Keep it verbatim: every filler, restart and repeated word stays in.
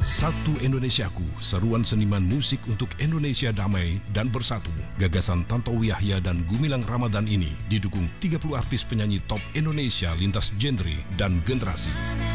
Satu Indonesiaku, seruan seniman musik untuk Indonesia damai dan bersatu. Gagasan Tantowi Yahya dan Gumilang Ramadan ini didukung tiga puluh artis penyanyi top Indonesia lintas genre dan generasi.